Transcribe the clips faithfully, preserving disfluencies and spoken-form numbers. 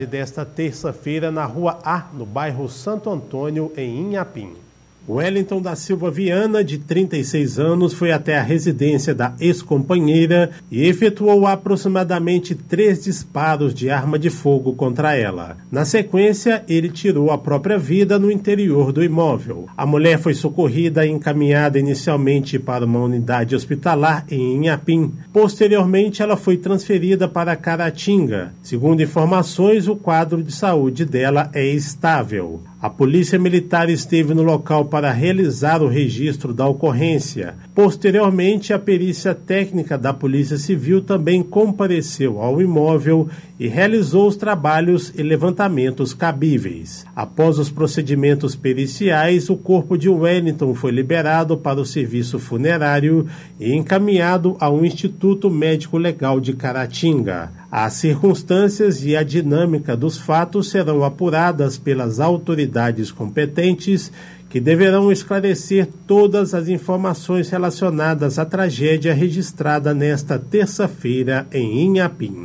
Desta terça-feira na Rua A, no bairro Santo Antônio, em Inhapim. Wellington da Silva Viana, de trinta e seis anos, foi até a residência da ex-companheira e efetuou aproximadamente três disparos de arma de fogo contra ela. Na sequência, ele tirou a própria vida no interior do imóvel. A mulher foi socorrida e encaminhada inicialmente para uma unidade hospitalar em Inhapim. Posteriormente, ela foi transferida para Caratinga. Segundo informações, o quadro de saúde dela é estável. A Polícia Militar esteve no local para realizar o registro da ocorrência. Posteriormente, a perícia técnica da Polícia Civil também compareceu ao imóvel e realizou os trabalhos e levantamentos cabíveis. Após os procedimentos periciais, o corpo de Wellington foi liberado para o serviço funerário e encaminhado ao Instituto Médico Legal de Caratinga. As circunstâncias e a dinâmica dos fatos serão apuradas pelas autoridades competentes, que deverão esclarecer todas as informações relacionadas à tragédia registrada nesta terça-feira em Inhapim.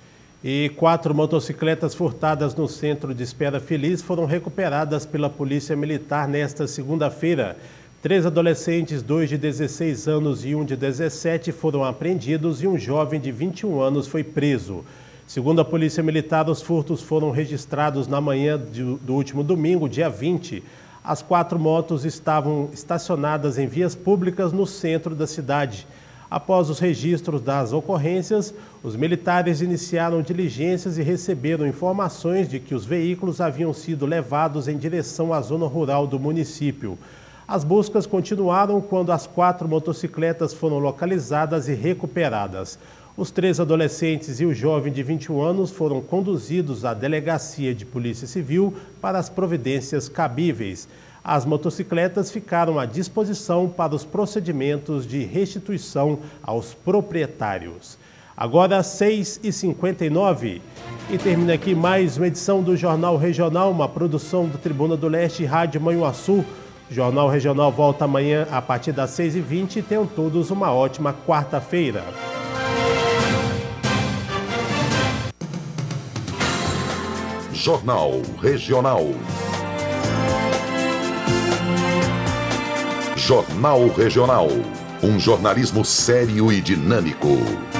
E quatro motocicletas furtadas no Centro de Espera Feliz foram recuperadas pela Polícia Militar nesta segunda-feira. Três adolescentes, dois de dezesseis anos e um de dezessete, foram apreendidos e um jovem de vinte e um anos foi preso. Segundo a Polícia Militar, os furtos foram registrados na manhã do último domingo, dia vinte. As quatro motos estavam estacionadas em vias públicas no centro da cidade. Após os registros das ocorrências, os militares iniciaram diligências e receberam informações de que os veículos haviam sido levados em direção à zona rural do município. As buscas continuaram quando as quatro motocicletas foram localizadas e recuperadas. Os três adolescentes e o jovem de vinte e um anos foram conduzidos à Delegacia de Polícia Civil para as providências cabíveis. As motocicletas ficaram à disposição para os procedimentos de restituição aos proprietários. Agora, seis e cinquenta e nove, e termina aqui mais uma edição do Jornal Regional, uma produção do Tribuna do Leste e Rádio Manhuaçu. O Jornal Regional volta amanhã a partir das seis e vinte e tenham todos uma ótima quarta-feira. Jornal Regional. Jornal Regional. Um jornalismo sério e dinâmico.